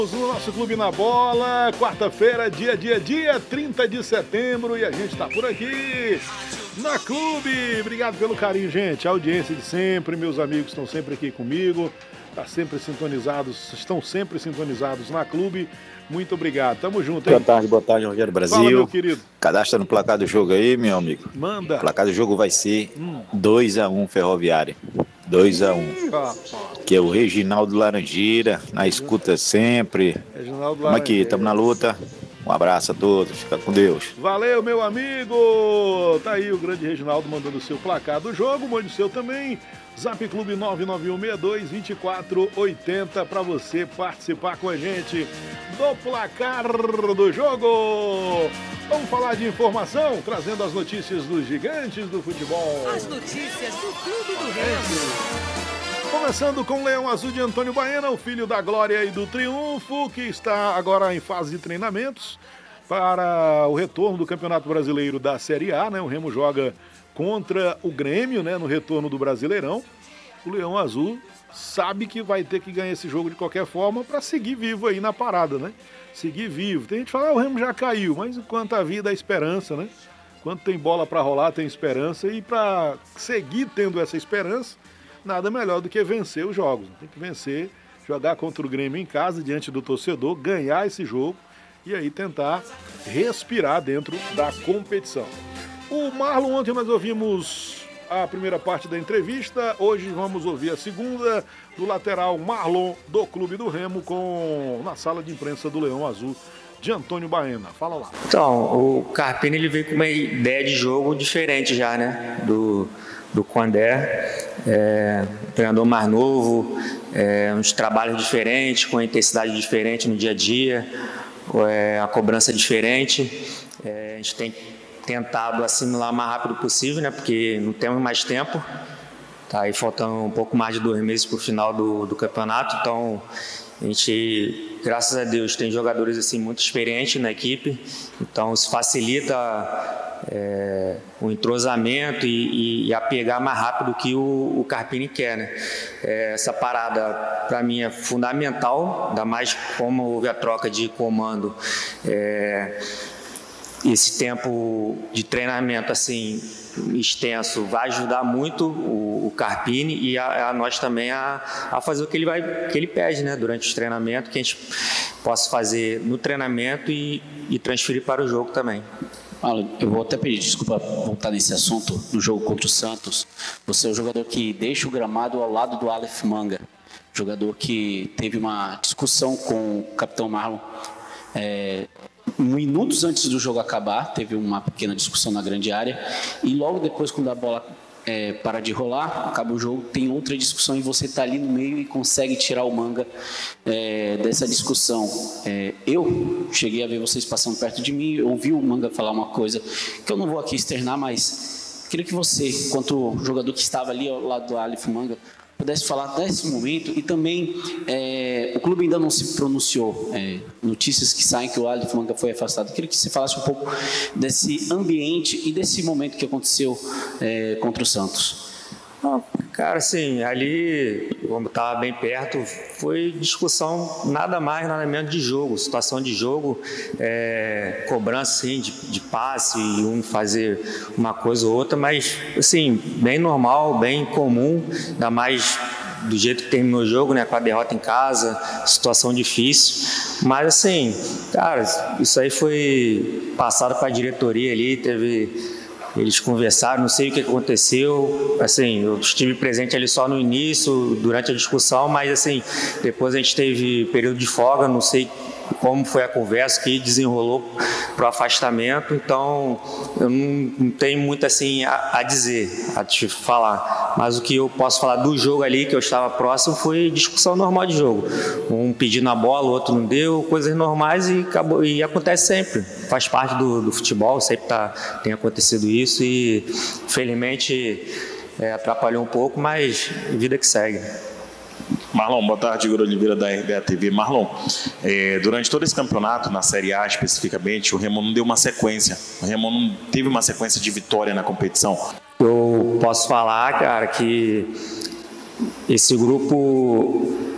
No nosso Clube na Bola, quarta-feira, dia 30 de setembro, e a gente está por aqui na Clube. Obrigado pelo carinho, gente, a audiência de sempre, meus amigos estão sempre aqui comigo, estão sempre sintonizados na Clube. Muito obrigado, tamo junto, hein? Boa tarde, Rogério Brasil. Fala, meu querido. Cadastra no placar do jogo aí, meu amigo. Manda. O placar do jogo vai ser 2-1 Ferroviária. 2-1. Que é o Reginaldo Laranjeira, na escuta sempre. Reginaldo Vamos aqui, estamos na luta. Um abraço a todos, fica com Deus. Valeu, meu amigo. Tá aí o grande Reginaldo mandando o seu placar do jogo, mande o seu também. Zap Clube 991622480 para você participar com a gente do placar do jogo. Vamos falar de informação, trazendo as notícias dos gigantes do futebol. As notícias do Clube do Remo. Começando com o Leão Azul de Antônio Baena, o filho da glória e do triunfo, que está agora em fase de treinamentos para o retorno do Campeonato Brasileiro da Série A, né? O Remo joga contra o Grêmio, né, no retorno do Brasileirão. O Leão Azul sabe que vai ter que ganhar esse jogo de qualquer forma para seguir vivo aí na parada, né? Seguir vivo. Tem gente que fala, o Remo já caiu, mas enquanto a vida é esperança, né? Enquanto tem bola para rolar, tem esperança, e para seguir tendo essa esperança, nada melhor do que vencer os jogos. Tem que vencer, jogar contra o Grêmio em casa, diante do torcedor, ganhar esse jogo e aí tentar respirar dentro da competição. O Marlon, ontem nós ouvimos a primeira parte da entrevista, hoje vamos ouvir a segunda do lateral Marlon do Clube do Remo na sala de imprensa do Leão Azul de Antônio Baena. Fala lá. Então, o Carpini ele veio com uma ideia de jogo diferente já, né? Do Condé, um treinador mais novo, uns trabalhos diferentes, com intensidade diferente no dia a dia, a cobrança diferente. A gente tem tentado assimilar o mais rápido possível, né? Porque não temos mais tempo. Tá aí faltando um pouco mais de 2 meses para o final do campeonato, então a gente, graças a Deus, tem jogadores assim muito experientes na equipe, então isso facilita o entrosamento e a pegar mais rápido que o Carpini quer, né? Essa parada para mim é fundamental, ainda mais como houve a troca de comando. Esse tempo de treinamento assim extenso vai ajudar muito o Carpini e a nós também a fazer o que ele pede, né, durante os treinamentos, que a gente possa fazer no treinamento e transferir para o jogo também. Eu vou até pedir desculpa voltar nesse assunto no jogo contra o Santos. Você é o jogador que deixa o gramado ao lado do Aleph Manga, jogador que teve uma discussão com o capitão Marlon. Minutos antes do jogo acabar, teve uma pequena discussão na grande área, e logo depois, quando a bola para de rolar, acaba o jogo, tem outra discussão e você está ali no meio e consegue tirar o Manga dessa discussão. Eu cheguei a ver vocês passando perto de mim, ouvi o Manga falar uma coisa que eu não vou aqui externar, mas queria que você, enquanto jogador que estava ali ao lado do Aleph Manga, pudesse falar desse momento. E também o clube ainda não se pronunciou, notícias que saem que o Aleph Manga foi afastado. Queria que você falasse um pouco desse ambiente e desse momento que aconteceu contra o Santos. Cara, assim, ali, como estava bem perto, foi discussão nada mais, nada menos de jogo, situação de jogo, cobrança, assim, de passe, um fazer uma coisa ou outra, mas, assim, bem normal, bem comum, ainda mais do jeito que terminou o jogo, né, com a derrota em casa, situação difícil, mas, assim, cara, isso aí foi passado para a diretoria ali, eles conversaram, não sei o que aconteceu, assim, eu estive presente ali só no início, durante a discussão, mas assim, depois a gente teve período de folga, não sei como foi a conversa que desenrolou para o afastamento, então eu não tenho muito assim a dizer, a te falar, mas o que eu posso falar do jogo ali, que eu estava próximo, foi discussão normal de jogo, um pedindo a bola, o outro não deu, coisas normais e acabou, e acontece sempre, faz parte do futebol, sempre tem acontecido isso e felizmente atrapalhou um pouco, mas vida que segue. Marlon, boa tarde, Igor Oliveira da RBA TV. Marlon, durante todo esse campeonato, na Série A especificamente, o Remo não deu uma sequência. O Remo não teve uma sequência de vitória na competição. Eu posso falar, cara, que esse grupo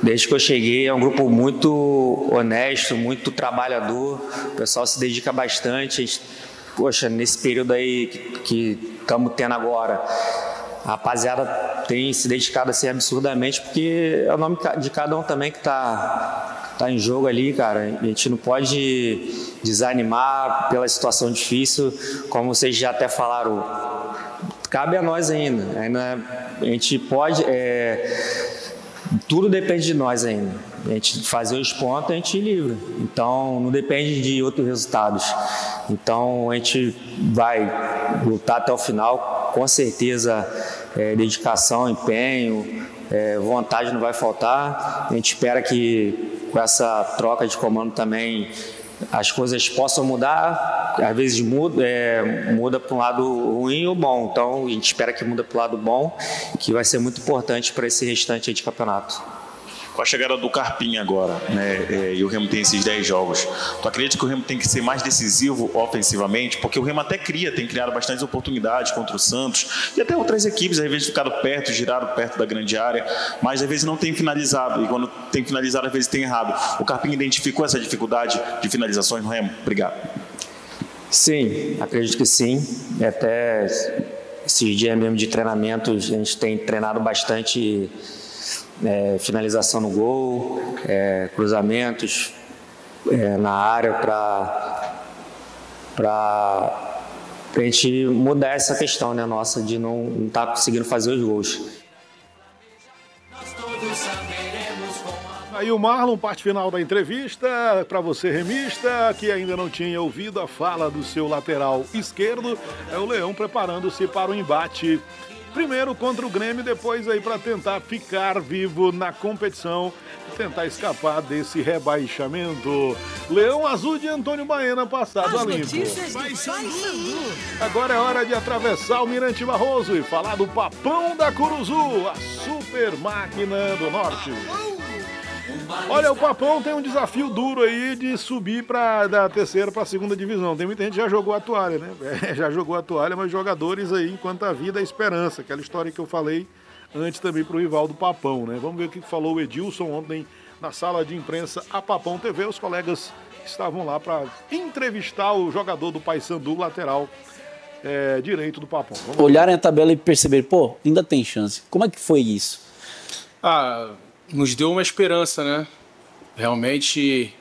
desde que eu cheguei, é um grupo muito honesto, muito trabalhador, o pessoal se dedica bastante. A gente, poxa, nesse período aí que estamos tendo agora, a rapaziada tem se dedicado assim absurdamente, porque é o nome de cada um também que tá em jogo ali, cara. A gente não pode desanimar pela situação difícil, como vocês já até falaram, cabe a nós ainda. A gente pode, tudo depende de nós ainda. A gente fazer os pontos, a gente livra. Então, não depende de outros resultados. Então, a gente vai lutar até o final, com certeza, dedicação, empenho, vontade não vai faltar. A gente espera que com essa troca de comando também as coisas possam mudar. Às vezes muda para um lado ruim ou bom. Então, a gente espera que muda para o lado bom, que vai ser muito importante para esse restante aí de campeonato. Com a chegada do Carpinho agora, né, e o Remo tem esses 10 jogos, tu acredita que o Remo tem que ser mais decisivo ofensivamente? Porque o Remo até tem criado bastantes oportunidades contra o Santos e até outras equipes, às vezes ficado perto, girado perto da grande área, mas às vezes não tem finalizado, e quando tem finalizado, às vezes tem errado. O Carpinho identificou essa dificuldade de finalizações no Remo? Obrigado. Sim, acredito que sim. Até esses dias mesmo de treinamento, a gente tem treinado bastante finalização no gol, cruzamentos na área para a gente mudar essa questão, né, nossa, de não estar conseguindo fazer os gols. Aí o Marlon, parte final da entrevista, para você remista, que ainda não tinha ouvido a fala do seu lateral esquerdo, é o Leão preparando-se para o embate. Primeiro contra o Grêmio, depois aí para tentar ficar vivo na competição e tentar escapar desse rebaixamento. Leão Azul de Antônio Baena passado a limpo. Agora é hora de atravessar o Mirante Barroso e falar do Papão da Curuzu, a super máquina do norte. Olha, o Papão tem um desafio duro aí de subir da terceira para a segunda divisão. Tem muita gente que já jogou a toalha, né? Já jogou a toalha, mas jogadores aí, enquanto a vida é esperança. Aquela história que eu falei antes também para o rival do Papão, né? Vamos ver o que falou o Edilson ontem na sala de imprensa a Papão TV. Os colegas estavam lá para entrevistar o jogador do Paysandu, lateral direito do Papão. Olharem a tabela e perceber, pô, ainda tem chance. Como é que foi isso? Nos deu uma esperança, né? Realmente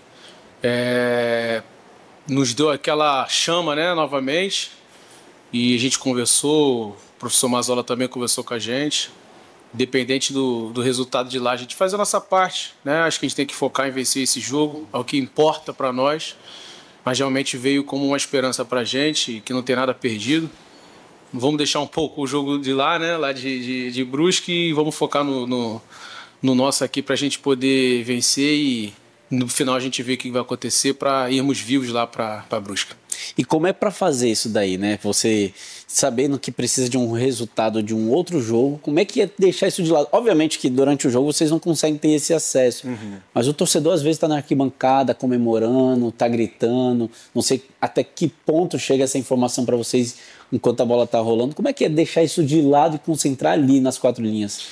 nos deu aquela chama, né, novamente. E a gente conversou, o professor Mazola também conversou com a gente. Independente do resultado de lá, a gente faz a nossa parte, né? Acho que a gente tem que focar em vencer esse jogo, é o que importa para nós. Mas realmente veio como uma esperança para a gente, que não tem nada perdido. Vamos deixar um pouco o jogo de lá, né? Lá de Brusque, e vamos focar no nosso aqui para a gente poder vencer e no final a gente vê o que vai acontecer para irmos vivos lá para Brusque. E como é para fazer isso daí, né? Você sabendo que precisa de um resultado de um outro jogo, como é que é deixar isso de lado? Obviamente que durante o jogo vocês não conseguem ter esse acesso, mas o torcedor às vezes está na arquibancada comemorando, está gritando, não sei até que ponto chega essa informação para vocês enquanto a bola está rolando. Como é que é deixar isso de lado e concentrar ali nas quatro linhas?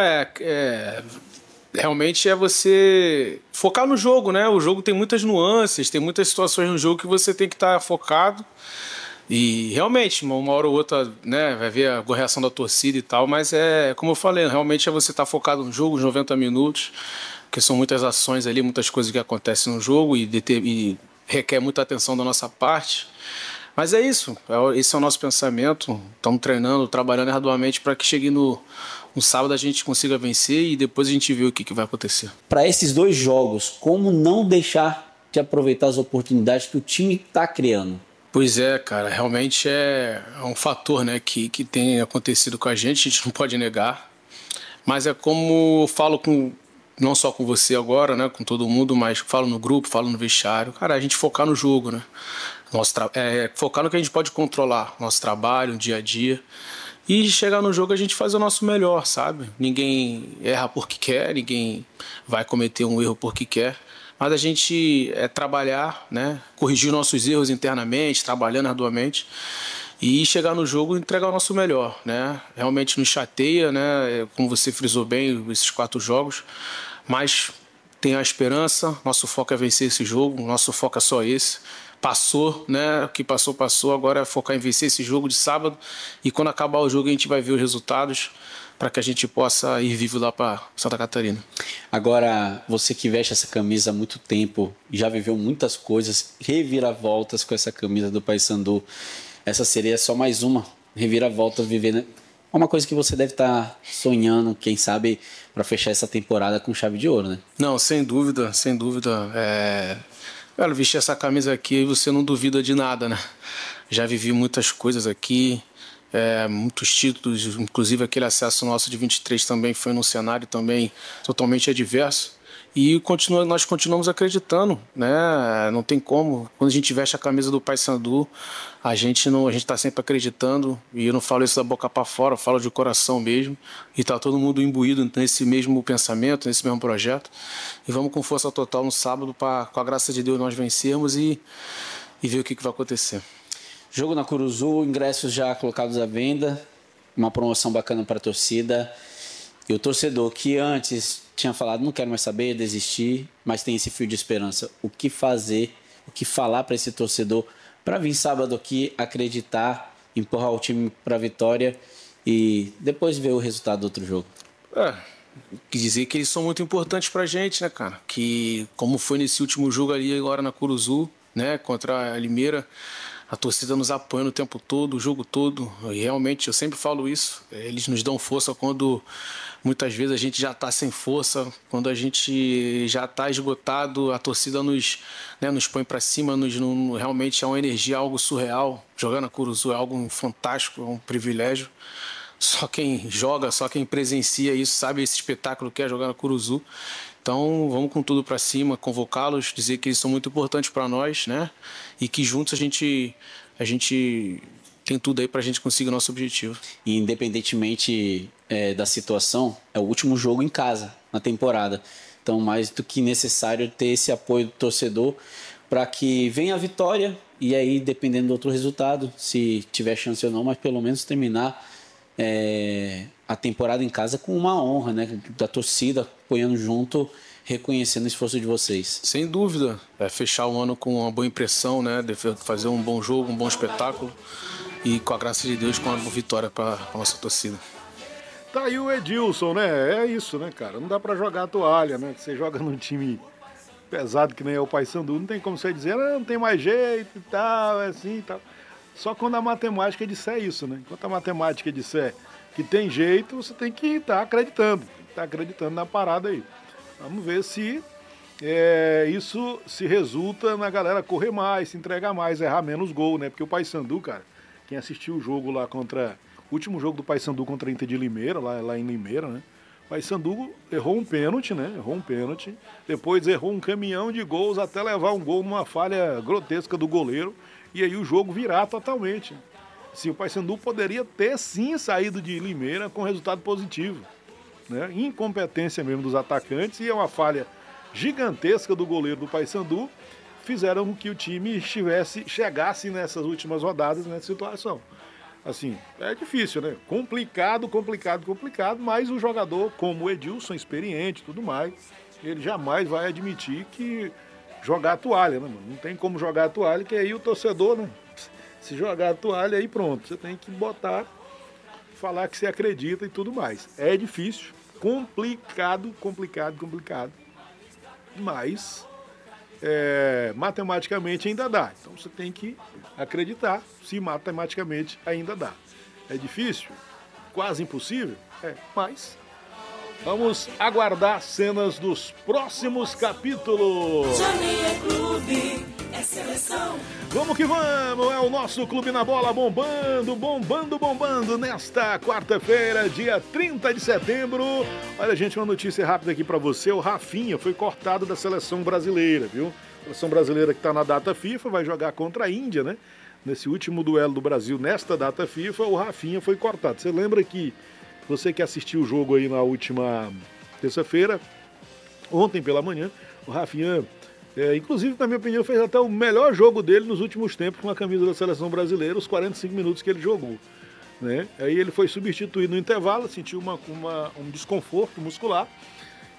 Realmente é você focar no jogo, né? O jogo tem muitas nuances, tem muitas situações no jogo que você tem que estar focado. E realmente, uma hora ou outra, né, vai ver a reação da torcida e tal, mas como eu falei, realmente é você estar focado no jogo, os 90 minutos, porque são muitas ações ali, muitas coisas que acontecem no jogo e requer muita atenção da nossa parte. Mas é isso, esse é o nosso pensamento. Estamos treinando, trabalhando arduamente para que chegue no sábado a gente consiga vencer e depois a gente vê o que vai acontecer. Para esses dois jogos, como não deixar de aproveitar as oportunidades que o time está criando? Pois é, cara, realmente é um fator, né, que tem acontecido com a gente não pode negar. Mas é como eu falo não só com você agora, né, com todo mundo, mas falo no grupo, falo no vestiário. Cara, a gente focar no jogo, né? Focar no que a gente pode controlar, nosso trabalho, o dia a dia. E chegar no jogo a gente faz o nosso melhor, sabe? Ninguém erra porque quer, ninguém vai cometer um erro porque quer. Mas a gente trabalhar, né? Corrigir nossos erros internamente, trabalhando arduamente. E chegar no jogo e entregar o nosso melhor, né? Realmente nos chateia, né? Como você frisou bem, esses 4 jogos. mas tenho a esperança, nosso foco é vencer esse jogo, nosso foco é só esse. Passou, né? O que passou, passou. Agora é focar em vencer esse jogo de sábado. E quando acabar o jogo, a gente vai ver os resultados para que a gente possa ir vivo lá para Santa Catarina. Agora, você que veste essa camisa há muito tempo, já viveu muitas coisas, reviravoltas com essa camisa do Paysandu. Essa seria só mais uma reviravolta vivendo. Uma coisa que você deve estar sonhando, quem sabe, para fechar essa temporada com chave de ouro, né? Não, sem dúvida, sem dúvida. Cara, vestir essa camisa aqui, você não duvida de nada, né? Já vivi muitas coisas aqui, muitos títulos, inclusive aquele acesso nosso de 23 também foi num cenário também totalmente adverso. E nós continuamos acreditando, né? Não tem como. Quando a gente veste a camisa do Paysandu, a gente está sempre acreditando. E eu não falo isso da boca para fora, eu falo de coração mesmo. E está todo mundo imbuído nesse mesmo pensamento, nesse mesmo projeto. E vamos com força total no sábado para, com a graça de Deus, nós vencermos e ver o que vai acontecer. Jogo na Curuzu, ingressos já colocados à venda, uma promoção bacana para a torcida. E o torcedor que antes tinha falado, não quero mais saber, desistir, mas tem esse fio de esperança. O que fazer, o que falar para esse torcedor para vir sábado aqui, acreditar, empurrar o time para a vitória e depois ver o resultado do outro jogo? Quer dizer que eles são muito importantes para a gente, né, cara? Que como foi nesse último jogo ali agora na Curuzu, né, contra a Limeira, a torcida nos apoiando o tempo todo, o jogo todo. E realmente, eu sempre falo isso, eles nos dão força quando muitas vezes a gente já está sem força, quando a gente já está esgotado, a torcida nos põe para cima, realmente é uma energia, algo surreal. Jogar na Curuzu é algo fantástico, é um privilégio. Só quem joga, só quem presencia isso sabe esse espetáculo que é jogar na Curuzu. Então vamos com tudo para cima, convocá-los, dizer que eles são muito importantes para nós, né? E que juntos a gente tem tudo aí para a gente conseguir o nosso objetivo. E independentemente da situação, é o último jogo em casa na temporada. Então mais do que necessário ter esse apoio do torcedor para que venha a vitória e aí dependendo do outro resultado, se tiver chance ou não, mas pelo menos terminar a temporada em casa com uma honra, né? Da torcida apoiando junto, reconhecendo o esforço de vocês. Sem dúvida, fechar o ano com uma boa impressão, né? Fazer um bom jogo, um bom espetáculo e com a graça de Deus, com uma boa vitória para a nossa torcida. Tá aí o Edilson, né? É isso, né, cara? Não dá pra jogar a toalha, né? Você joga num time pesado que nem é o Paysandu, não tem como você dizer, não tem mais jeito e tal, é assim e tal. Só quando a matemática disser isso, né? Enquanto a matemática disser que tem jeito, você tem que estar acreditando. Tá acreditando na parada aí. Vamos ver se isso se resulta na galera correr mais, se entregar mais, errar menos gol, né? Porque o Paysandu, cara, quem assistiu o jogo lá o último jogo do Paysandu contra a Inter de Limeira, lá em Limeira, né? O Paysandu errou um pênalti, né? Depois errou um caminhão de gols até levar um gol numa falha grotesca do goleiro. E aí o jogo virar totalmente. Sim, o Paysandu poderia ter sim saído de Limeira com resultado positivo, né? Incompetência mesmo dos atacantes e uma falha gigantesca do goleiro do Paysandu fizeram com que o time chegasse nessas últimas rodadas nessa situação. Assim, é difícil, né? Complicado, mas o jogador, como o Edilson, experiente e tudo mais, ele jamais vai admitir que jogar a toalha, né, mano? Não tem como jogar a toalha, que aí o torcedor, né? Se jogar a toalha, aí pronto. Você tem que falar que você acredita e tudo mais. É difícil, complicado. Mas, matematicamente ainda dá. Então você tem que acreditar se matematicamente ainda dá. É difícil? Quase impossível? Mas vamos aguardar cenas dos próximos capítulos. Clube, é seleção. Vamos que vamos, é o nosso Clube na Bola bombando nesta quarta-feira, dia 30 de setembro. Olha, gente, uma notícia rápida aqui pra você. O Rafinha foi cortado da seleção brasileira, viu? A seleção brasileira que tá na data FIFA vai jogar contra a Índia, né? Nesse último duelo do Brasil, nesta data FIFA, o Rafinha foi cortado. Você lembra que você que assistiu o jogo aí na última terça-feira, ontem pela manhã, o Rafinha, inclusive, na minha opinião, fez até o melhor jogo dele nos últimos tempos com a camisa da seleção brasileira, os 45 minutos que ele jogou, né? Aí ele foi substituído no intervalo, sentiu um desconforto muscular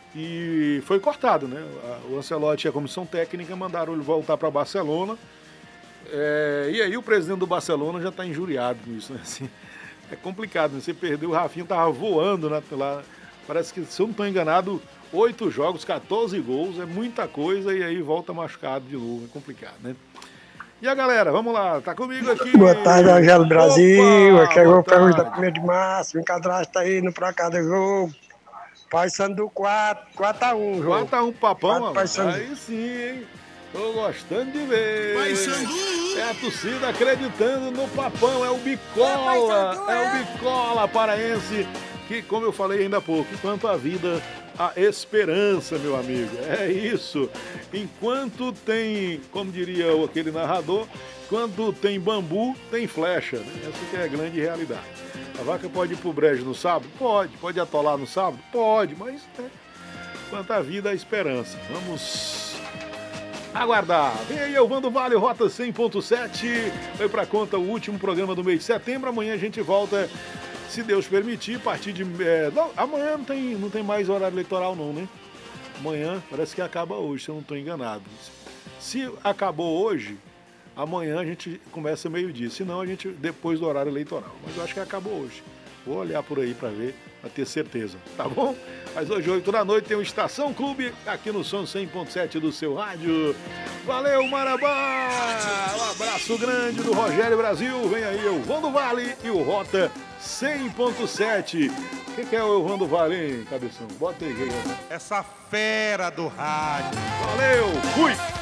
e foi cortado, né? O Ancelotti e a comissão técnica mandaram ele voltar para Barcelona. E aí o presidente do Barcelona já está injuriado com isso, né? Assim, é complicado, né? Você perdeu, o Rafinha tava voando lá. Parece que, se eu não estou enganado, 8 jogos, 14 gols, é muita coisa, e aí volta machucado de novo, é complicado, né? E a galera, vamos lá, tá comigo aqui. Boa tarde, Angelo Brasil. Aqui é o Ferro da 1 de março. O cadastro aí no Pra Cada Jogo. Paysandu 4x1, jogo. 4x1 Papão, mano. Paysandu. Aí sim, hein? Tô gostando de ver. É a torcida acreditando no Papão, é o Bicola. É o Bicola paraense, que, como eu falei ainda há pouco, enquanto a vida, a esperança, meu amigo. É isso. Enquanto tem, como diria aquele narrador, quando tem bambu, tem flecha. Né? Essa que é a grande realidade. A vaca pode ir pro brejo no sábado? Pode. Pode atolar no sábado? Pode, mas quanto a vida, a esperança. Vamos aguardar. Vem aí, Elvando Vale, Rota 100.7. Foi pra conta o último programa do mês de setembro. Amanhã a gente volta, se Deus permitir, a partir de... amanhã não tem mais horário eleitoral não, né? Amanhã parece que acaba hoje, se eu não estou enganado. Se acabou hoje, amanhã a gente começa meio-dia. Se não, a gente depois do horário eleitoral. Mas eu acho que acabou hoje. Vou olhar por aí para ver, para ter certeza. Tá bom? Mas hoje, 8 da noite, tem o Estação Clube aqui no Som 100.7 do seu rádio. Valeu, Marabá! Um abraço grande do Rogério Brasil. Vem aí, Elvando Vale e o Rota 100.7. O que é o Elvando Vale, hein, cabeção? Bota aí, gente. Essa fera do rádio. Valeu, fui!